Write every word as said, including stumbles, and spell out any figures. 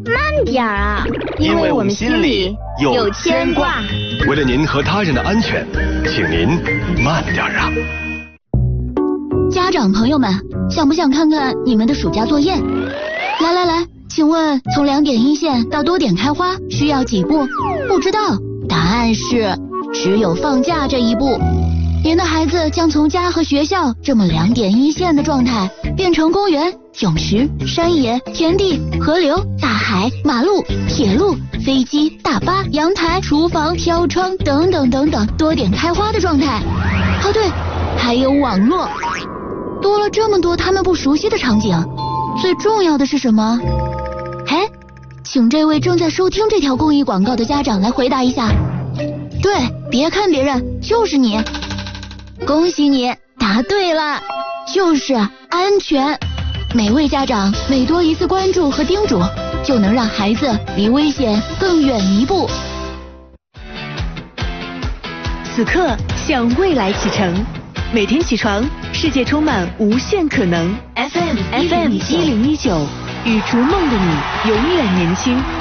慢点儿啊， 因为我们心里有牵挂。 为了您和他人的安全，请您慢点儿啊。 家长朋友们，想不想看看你们的暑假作业？来来来，请问从两点一线到多点开花需要几步？不知道，答案是只有放假这一步。您的孩子将从家和学校这么两点一线的状态，变成公园、泳池、山野、田地、河流、大海、马路、铁路、飞机、大巴、阳台、厨房、飘窗等等等等多点开花的状态。哦对，还有网络。多了这么多他们不熟悉的场景，最重要的是什么？哎，请这位正在收听这条公益广告的家长来回答一下。对，别看别人，就是你。恭喜你答对了，就是安全。每位家长每多一次关注和叮嘱，就能让孩子离危险更远一步。 此刻向未来启程，每天起床，世界充满无限可能。F M F M 一零一九，与逐梦的你永远年轻。